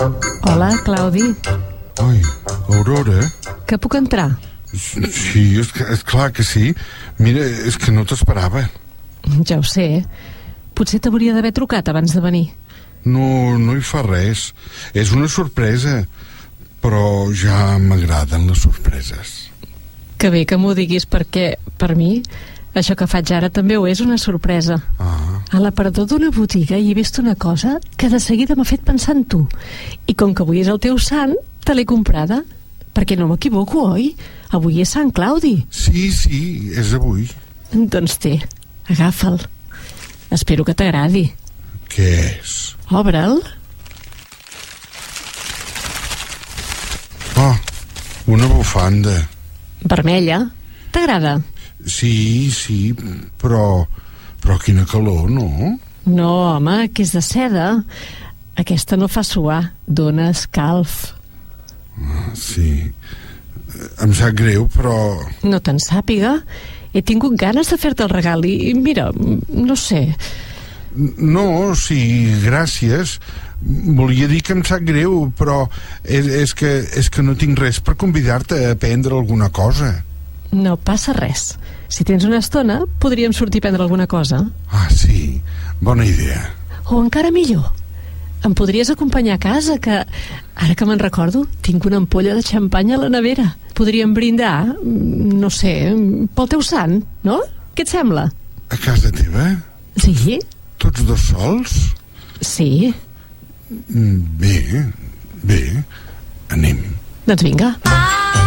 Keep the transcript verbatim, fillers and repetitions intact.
Hola, Claudi. Ai, Aurora? Que puc entrar? Sí, és, que, és clar que sí. Mira, és que no t'esperava. Ja ho sé. Potser t'hauria d'haver trucat abans de venir. No, no hi fa res. És una sorpresa. Però ja m'agraden les sorpreses. Que bé que m'ho diguis, perquè, per mi, això que faig ara també ho és una sorpresa. Ah. A l'aparador d'una botiga hi he vist una cosa que de seguida m'ha fet pensar en tu. I com que avui és el teu sant, te l'he comprada. Perquè no m'equivoco, oi? Avui és Sant Claudi. Sí, sí, és avui. Doncs té, agafa'l. Espero que t'agradi. Què és? Obre'l. Oh, una bufanda. Vermella. T'agrada? Sí, sí, però... Però quina calor, no? No, home, que és de seda. Aquesta no fa suar, dona escalf. Ah, sí. Em sap greu, però... No te'n sàpiga? He tingut ganes de fer-te el regal i, mira, no sé... No, sí, gràcies. Volia dir que em sap greu, però és, és, que, és que no tinc res per convidar-te a prendre alguna cosa. No passa res. Si tens una estona, podríem sortir a prendre alguna cosa. Ah, sí, bona idea. O encara millor, em podries acompanyar a casa, que, ara que me'n recordo, tinc una ampolla de xampany a la nevera. Podríem brindar, no sé, pel teu sant, no? Què et sembla? A casa teva? Sí. Tots dos sols? Sí. Bé, bé, anem. Doncs vinga.